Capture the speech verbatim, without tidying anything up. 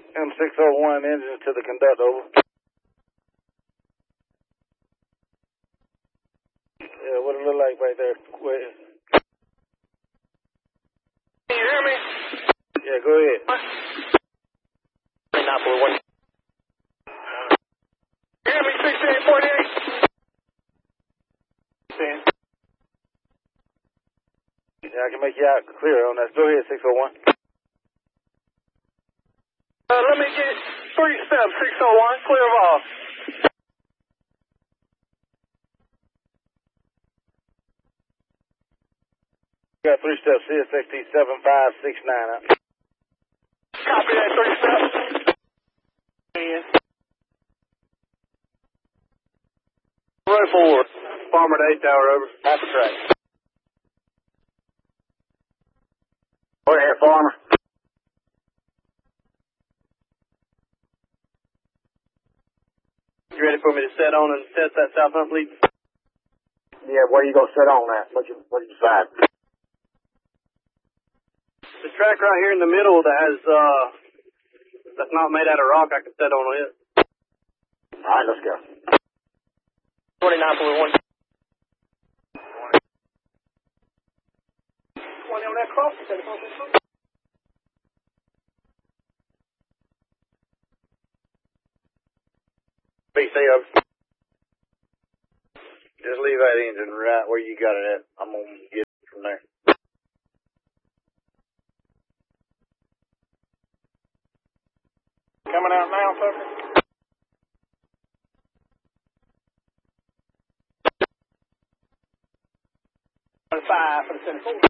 M six oh one, engines to the conductor, over. Yeah, what it look like right there? Wait. Can you hear me? Yeah, go ahead. nine four one. Hear me, sixteen forty-eight. Yeah, I can make you out clear on that. Go ahead, six oh one. Uh, let me get three steps, six oh one, clear of all. You got three steps, C S X T seven five six nine. Copy that, three steps. Road four, Farmer to eight tower, over. Half a track. Go ahead, Farmer. You ready for me to set on and test that south hump lead? Yeah, where you gonna set on that? What you what you decide? The track right here in the middle that has, uh, that's not made out of rock, I can set on it. All right, let's go. twenty-nine point one. twenty on that cross, B C, over. Just leave that engine right where you got it at. I'm gonna get it from there. Coming out now, sucker? Five for the center.